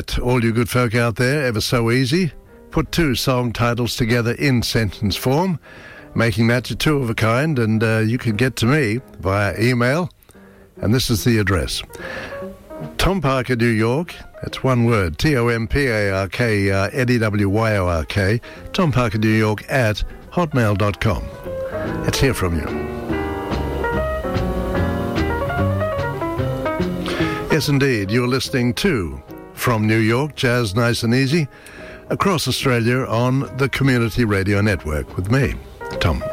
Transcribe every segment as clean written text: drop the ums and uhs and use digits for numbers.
All you good folk out there, ever so easy. Put two song titles together in sentence form, making that your two of a kind, and you can get to me via email, and this is the address. Tom Parker, New York, that's one word, TOMPARK, Tom Parker, New York at hotmail.com. Let's hear from you. Yes, indeed, you're listening to From New York, Jazz Nice and Easy, across Australia on the Community Radio Network with me, Tom.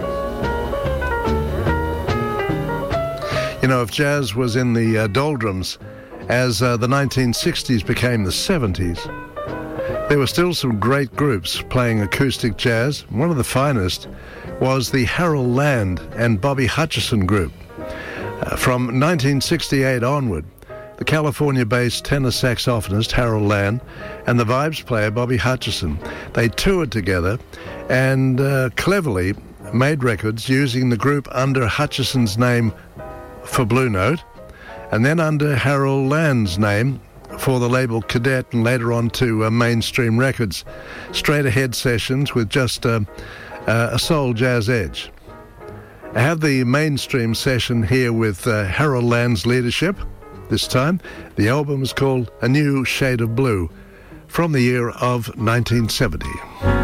You know, if jazz was in the doldrums as the 1960s became the 70s, there were still some great groups playing acoustic jazz. One of the finest was the Harold Land and Bobby Hutcherson group. From 1968 onward, the California-based tenor saxophonist Harold Land and the vibes player Bobby Hutcherson, they toured together and cleverly made records using the group under Hutcherson's name for Blue Note, and then under Harold Land's name for the label Cadet, and later on to Mainstream Records. Straight ahead sessions with just a soul jazz edge. I have the Mainstream session here with Harold Land's leadership. This time, the album is called A New Shade of Blue, from the year of 1970.